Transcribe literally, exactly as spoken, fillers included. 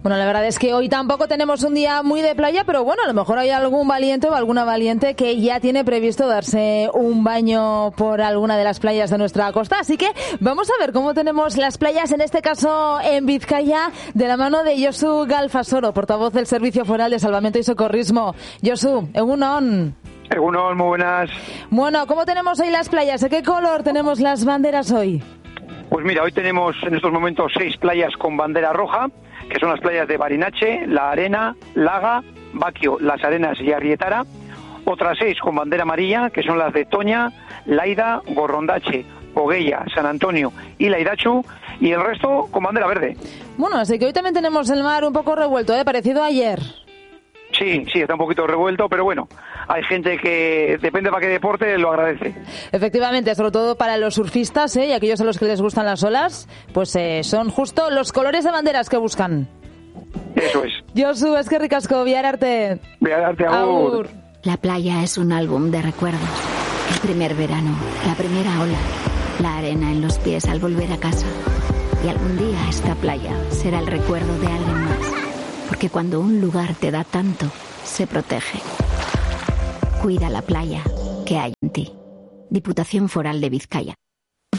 Bueno, la verdad es que hoy tampoco tenemos un día muy de playa, pero bueno, a lo mejor hay algún valiente o alguna valiente que ya tiene previsto darse un baño por alguna de las playas de nuestra costa. Así que vamos a ver cómo tenemos las playas, en este caso en Vizcaya, de la mano de Josu Galfasoro, portavoz del Servicio Foral de Salvamento y Socorrismo. Josu, egunon. Egunon, muy buenas. Bueno, ¿cómo tenemos hoy las playas? ¿De qué color tenemos las banderas hoy? Pues mira, hoy tenemos en estos momentos seis playas con bandera roja, que son las playas de Barinache, La Arena, Laga, Baquio, Las Arenas y Arrietara. Otras seis con bandera amarilla, que son las de Toña, Laida, Gorrondache, Ogueya, San Antonio y Laidachu, y el resto con bandera verde. Bueno, así que hoy también tenemos el mar un poco revuelto, ¿eh? Parecido a ayer. Sí, sí, está un poquito revuelto, pero bueno, hay gente que, depende para qué deporte, lo agradece. Efectivamente, sobre todo para los surfistas, ¿eh? Y aquellos a los que les gustan las olas, pues eh, son justo los colores de banderas que buscan. Eso es. Josu, es que ricasco, viararte. Viararte, agur. Agur. La playa es un álbum de recuerdos. El primer verano, la primera ola, la arena en los pies al volver a casa. Y algún día esta playa será el recuerdo de alguien más. Porque cuando un lugar te da tanto, se protege. Cuida la playa que hay en ti. Diputación Foral de Vizcaya.